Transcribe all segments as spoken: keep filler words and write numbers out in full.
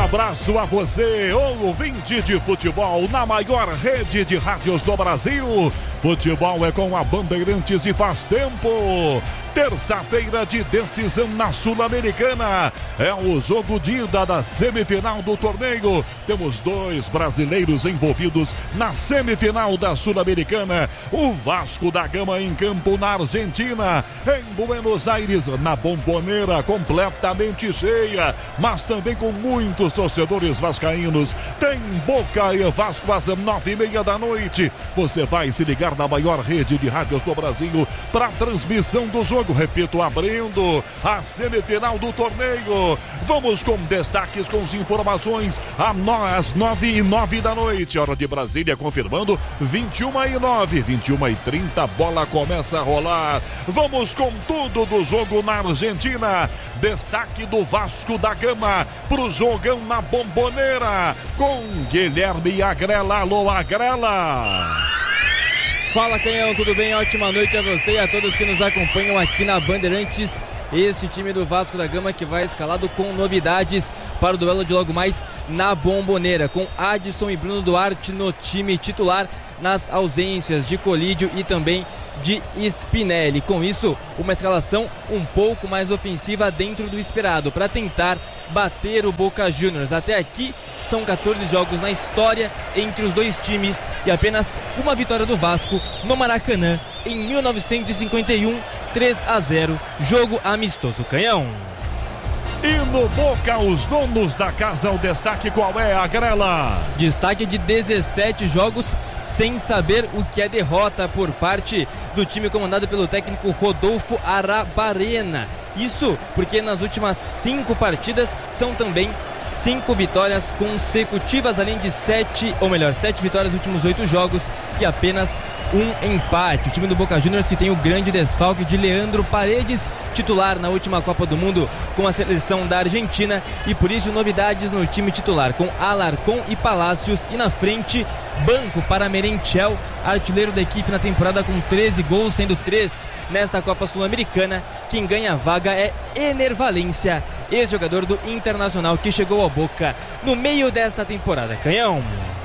abraço a você, ouvinte de futebol na maior rede de rádios do Brasil. Futebol é com a Bandeirantes e faz tempo. Terça-feira de decisão na Sul-Americana. É o jogo de ida da semifinal do torneio. Temos dois brasileiros envolvidos na semifinal da Sul-Americana. O Vasco da Gama em campo na Argentina. Em Buenos Aires, na Bombonera, completamente cheia, mas também com muitos torcedores vascaínos. Tem Boca e Vasco às nove e meia da noite. Você vai se ligar na maior rede de rádios do Brasil para a transmissão do jogo. Repito, abrindo a semifinal do torneio. Vamos com destaques, com as informações às nove e nove da noite, hora de Brasília, confirmando vinte e uma e nove, vinte e uma e trinta, a bola começa a rolar. Vamos com tudo do jogo na Argentina. Destaque do Vasco da Gama pro jogão na Bombonera com Guilherme Agrela. Alô, Agrela! Fala, Canhão, tudo bem? Ótima noite a você e a todos que nos acompanham aqui na Bandeirantes. Este time do Vasco da Gama que vai escalado com novidades para o duelo de logo mais na Bombonera, com Adson e Bruno Duarte no time titular, nas ausências de Colídio e também de Spinelli. Com isso, uma escalação um pouco mais ofensiva dentro do esperado, para tentar bater o Boca Juniors. Até aqui são quatorze jogos na história entre os dois times e apenas uma vitória do Vasco no Maracanã em mil novecentos e cinquenta e um, três a zero, jogo amistoso. Canhão. E no Boca, os donos da casa, o destaque qual é, Agrela? Destaque de dezessete jogos sem saber o que é derrota por parte do time comandado pelo técnico Rodolfo Arabarena. Isso porque nas últimas cinco partidas são também cinco vitórias consecutivas, além de sete, ou melhor, sete vitórias nos últimos oito jogos e apenas um empate. O time do Boca Juniors que tem o grande desfalque de Leandro Paredes, titular na última Copa do Mundo com a seleção da Argentina, e por isso novidades no time titular com Alarcón e Palácios, e na frente banco para Merentiel, artilheiro da equipe na temporada com treze gols, sendo três nesta Copa Sul-Americana. Quem ganha a vaga é Ener Valência, ex-jogador do Internacional que chegou ao Boca no meio desta temporada. Canhão.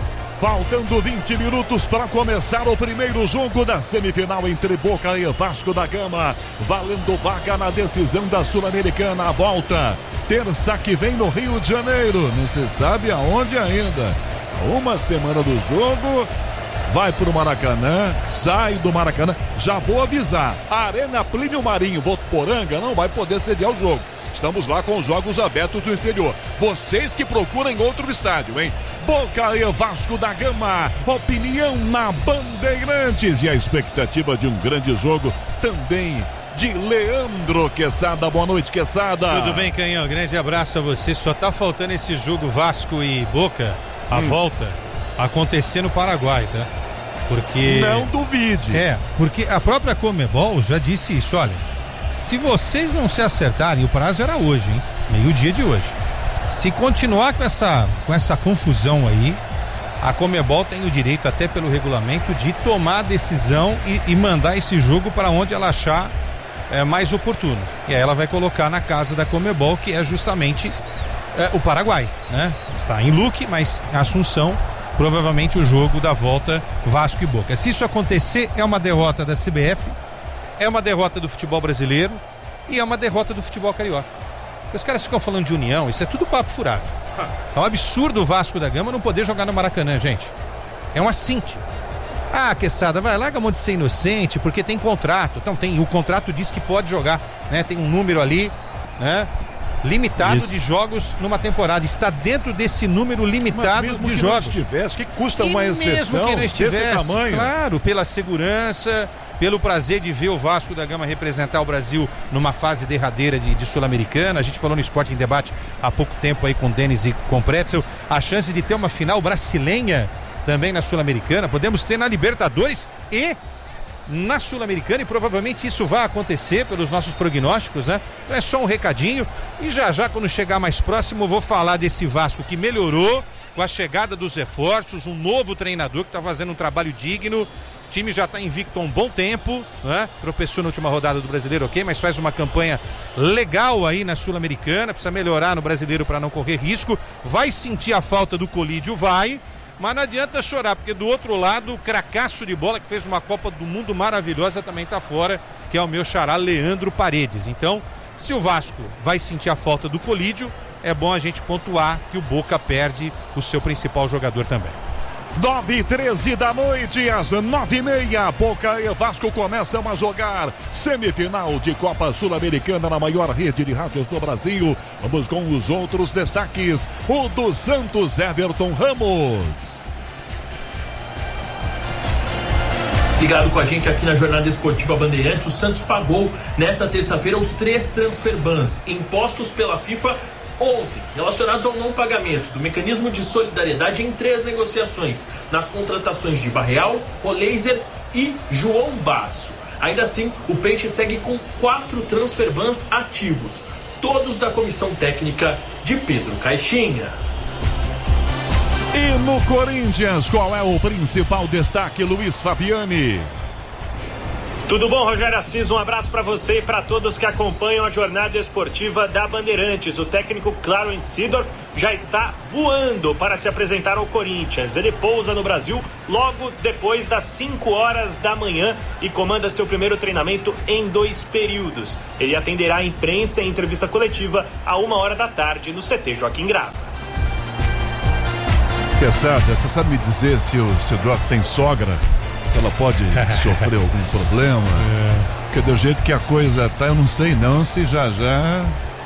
Faltando vinte minutos para começar o primeiro jogo da semifinal entre Boca e Vasco da Gama, valendo vaga na decisão da Sul-Americana. A volta, terça que vem no Rio de Janeiro, não se sabe aonde ainda. Uma semana do jogo, vai pro Maracanã, sai do Maracanã. Já vou avisar, a Arena Plínio Marinho, Votuporanga, não vai poder sediar o jogo. Estamos lá com os jogos abertos do interior. Vocês que procuram em outro estádio, hein? Boca e Vasco da Gama, opinião na Bandeirantes e a expectativa de um grande jogo também de Leandro Quesada. Boa noite, Quesada. Tudo bem, Canhão? Grande abraço a você. Só tá faltando esse jogo Vasco e Boca, a hum. volta, acontecer no Paraguai, tá? Porque... Não duvide. É, porque a própria Conmebol já disse isso, olha, se vocês não se acertarem, o prazo era hoje, hein? Meio-dia de hoje. Se continuar com essa, com essa confusão aí, a Conmebol tem o direito, até pelo regulamento, de tomar a decisão e, e mandar esse jogo para onde ela achar é, mais oportuno. E aí ela vai colocar na casa da Conmebol, que é justamente é, o Paraguai, né? Está em Luque, mas em Assunção, provavelmente o jogo da volta Vasco e Boca. Se isso acontecer, é uma derrota da C B F, é uma derrota do futebol brasileiro e é uma derrota do futebol carioca. Os caras ficam falando de união, isso é tudo papo furado. É um absurdo o Vasco da Gama não poder jogar no Maracanã, gente. É um assinte. Ah, Quesada, vai, larga a mão de ser inocente, porque tem contrato. Então tem, o contrato diz que pode jogar, né? Tem um número ali, né? Limitado isso. de jogos numa temporada. Está dentro desse número limitado Mas mesmo de que jogos. Não estivesse, que custa e uma exceção mesmo que não estivesse, desse tamanho? Claro, pela segurança, pelo prazer de ver o Vasco da Gama representar o Brasil numa fase derradeira de, de Sul-Americana. A gente falou no Esporte em Debate há pouco tempo aí com o Denis e com o Pretzel, a chance de ter uma final brasileira também na Sul-Americana. Podemos ter na Libertadores e na Sul-Americana, e provavelmente isso vai acontecer pelos nossos prognósticos, né? Então é só um recadinho, e já já quando chegar mais próximo eu vou falar desse Vasco que melhorou com a chegada dos reforços, um novo treinador que está fazendo um trabalho digno O time já está invicto há um bom tempo, né? Tropeçou na última rodada do Brasileiro, ok, mas faz uma campanha legal aí na Sul-Americana, precisa melhorar no Brasileiro para não correr risco. Vai sentir a falta do Colídio, vai, mas não adianta chorar, porque do outro lado o cracaço de bola que fez uma Copa do Mundo maravilhosa também está fora, que é o meu xará Leandro Paredes. Então, se o Vasco vai sentir a falta do Colídio, é bom a gente pontuar que o Boca perde o seu principal jogador também. nove e treze da noite, às nove e meia, Boca e Vasco começam a jogar semifinal de Copa Sul-Americana na maior rede de rádios do Brasil. Vamos com os outros destaques. O do Santos, Everton Ramos. Ligado com a gente aqui na Jornada Esportiva Bandeirantes, o Santos pagou nesta terça-feira os três transfer bans impostos pela FIFA ontem, relacionados ao não pagamento do mecanismo de solidariedade em três negociações, nas contratações de Barreal, Roleiser e João Basso. Ainda assim, o Peixe segue com quatro transfer bans ativos, todos da comissão técnica de Pedro Caixinha. E no Corinthians, qual é o principal destaque, Luiz Fabiani? Tudo bom, Rogério Assis? Um abraço para você e para todos que acompanham a jornada esportiva da Bandeirantes. O técnico Clarence Seedorf já está voando para se apresentar ao Corinthians. Ele pousa no Brasil logo depois das cinco horas da manhã e comanda seu primeiro treinamento em dois períodos. Ele atenderá a imprensa em entrevista coletiva a uma hora da tarde no C T Joaquim Grava. Queçada, você sabe me dizer se o Seedorf tem sogra? Se ela pode sofrer algum problema? É. Porque do jeito que a coisa tá, eu não sei não se já já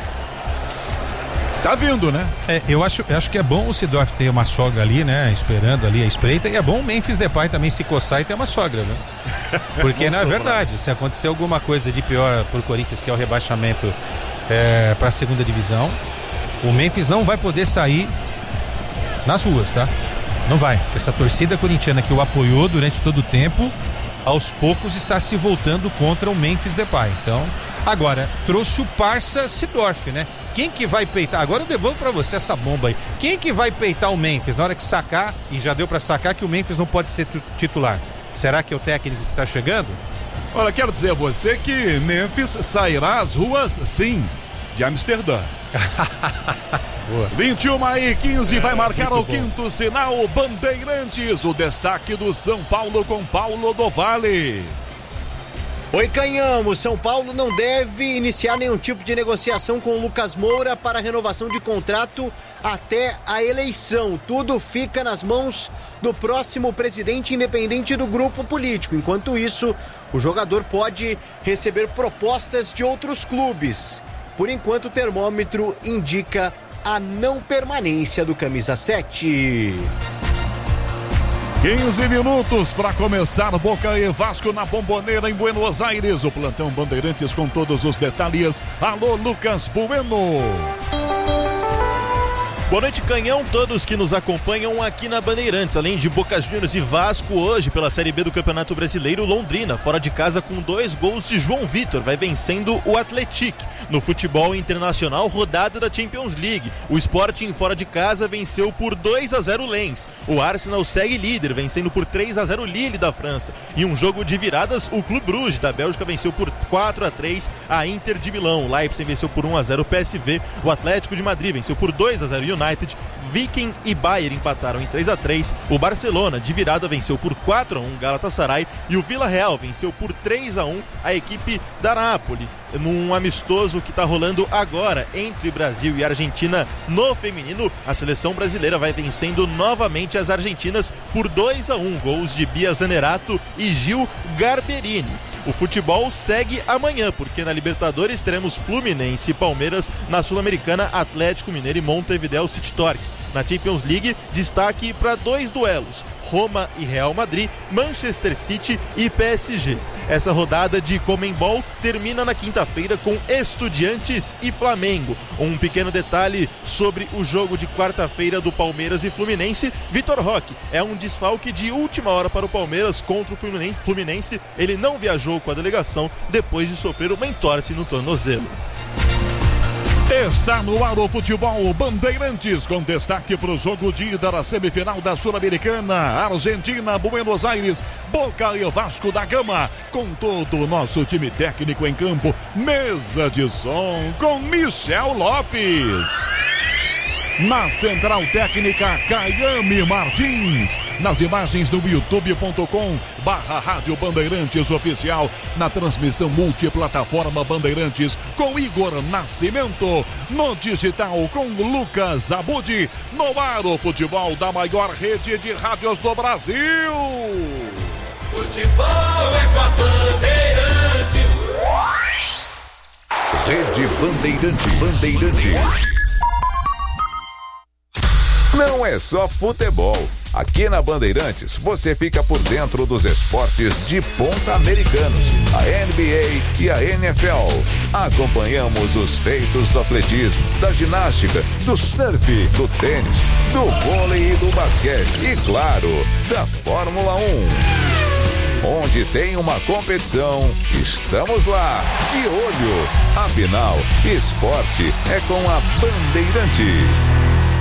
tá vindo, né? É, eu acho, eu acho que é bom o Seedorf ter uma sogra ali, né? Esperando ali a espreita, e é bom o Memphis Depay também se coçar e ter uma sogra, né? Porque na verdade, se acontecer alguma coisa de pior pro Corinthians, que é o rebaixamento é, pra segunda divisão, o Memphis não vai poder sair nas ruas, tá? Não vai. Essa torcida corintiana que o apoiou durante todo o tempo, aos poucos está se voltando contra o Memphis Depay. Então, agora, trouxe o parça Seedorf, né? Quem que vai peitar? Agora eu devolvo pra você essa bomba aí. Quem que vai peitar o Memphis na hora que sacar, e já deu pra sacar que o Memphis não pode ser titular? Será que é o técnico que tá chegando? Olha, quero dizer a você que Memphis sairá às ruas, sim, de Amsterdã. vinte e uma e quinze, é, vai marcar o bom. Quinto sinal Bandeirantes, o destaque do São Paulo com Paulo do Vale. Oi, Canhão, o São Paulo não deve iniciar nenhum tipo de negociação com o Lucas Moura para renovação de contrato até a eleição. Tudo fica nas mãos do próximo presidente independente do grupo político. Enquanto isso, o jogador pode receber propostas de outros clubes. Por enquanto, o termômetro indica a não permanência do camisa sete. quinze minutos para começar Boca e Vasco na Bombonera em Buenos Aires. O plantão Bandeirantes com todos os detalhes. Alô, Lucas Bueno. Boa noite, Canhão, todos que nos acompanham aqui na Bandeirantes. Além de Boca Juniors e Vasco, hoje pela Série B do Campeonato Brasileiro, Londrina, fora de casa com dois gols de João Vitor, vai vencendo o Atlético. No futebol internacional, rodada da Champions League. O Sporting, fora de casa, venceu por dois a zero o Lens. O Arsenal segue líder, vencendo por três a zero o Lille da França. Em um jogo de viradas, o Clube Bruges da Bélgica venceu por quatro a três a Inter de Milão. O Leipzig venceu por um a zero o P S V. O Atlético de Madrid venceu por dois a zero o United. Viking e Bayern empataram em três a três. O Barcelona, de virada, venceu por quatro a um Galatasaray. E o Villarreal venceu por três a um a equipe da Napoli. Num amistoso que está rolando agora entre Brasil e Argentina no feminino, a seleção brasileira vai vencendo novamente as argentinas por dois a um, gols de Bia Zanerato e Gil Garberini. O futebol segue amanhã, porque na Libertadores teremos Fluminense e Palmeiras, na Sul-Americana Atlético Mineiro e Montevideo City Torque. Na Champions League, destaque para dois duelos, Roma e Real Madrid, Manchester City e P S G. Essa rodada de Conmebol termina na quinta-feira com Estudiantes e Flamengo. Um pequeno detalhe sobre o jogo de quarta-feira do Palmeiras e Fluminense: Vitor Roque é um desfalque de última hora para o Palmeiras contra o Fluminense. Ele não viajou com a delegação depois de sofrer uma entorse no tornozelo. Está no ar o futebol Bandeirantes, com destaque para o jogo de ida da semifinal da Sul-Americana, Argentina, Buenos Aires, Boca e Vasco da Gama, com todo o nosso time técnico em campo, mesa de som com Michel Lopes. Na central técnica, Caiame Martins. Nas imagens do youtube ponto com barra Rádio Bandeirantes Oficial. Na transmissão multiplataforma Bandeirantes com Igor Nascimento. No digital com Lucas Abudi. No ar o futebol da maior rede de rádios do Brasil. Futebol é com a Bandeirantes. Rede Bandeirantes. Bandeirantes. Não é só futebol. Aqui na Bandeirantes você fica por dentro dos esportes de ponta americanos, a N B A e a N F L. Acompanhamos os feitos do atletismo, da ginástica, do surf, do tênis, do vôlei e do basquete e, claro, da Fórmula um. Onde tem uma competição, estamos lá, de olho. Afinal, esporte é com a Bandeirantes.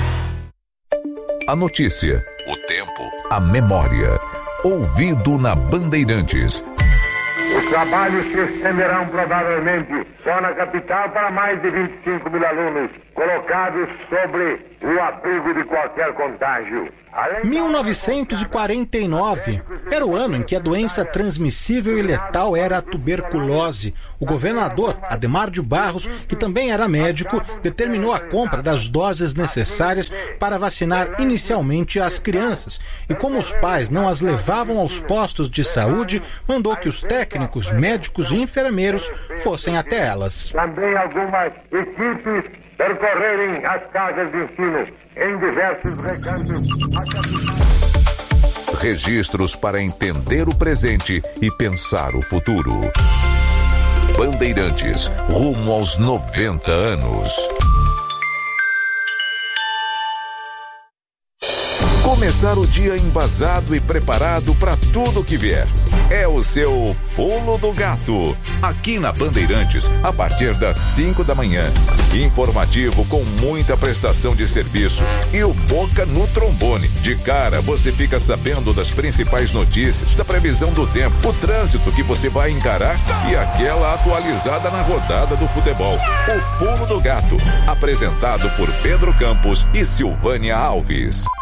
A notícia, o tempo, a memória. Ouvido na Bandeirantes. Os trabalhos se estenderão provavelmente só na capital para mais de vinte e cinco mil alunos colocados sobre o abrigo de qualquer contágio. mil novecentos e quarenta e nove era o ano em que a doença transmissível e letal era a tuberculose. O governador Adhemar de Barros, que também era médico, determinou a compra das doses necessárias para vacinar inicialmente as crianças. E como os pais não as levavam aos postos de saúde, mandou que os técnicos, médicos e enfermeiros fossem até elas. Também algumas equipes percorrerem as casas de ensino em diversos recantos. Registros para entender o presente e pensar o futuro. Bandeirantes, rumo aos noventa anos. Começar o dia embasado e preparado para tudo que vier. É o seu Pulo do Gato. Aqui na Bandeirantes, a partir das cinco da manhã. Informativo com muita prestação de serviço. E o Boca no trombone. De cara, você fica sabendo das principais notícias, da previsão do tempo, o trânsito que você vai encarar e aquela atualizada na rodada do futebol. O Pulo do Gato. Apresentado por Pedro Campos e Silvânia Alves.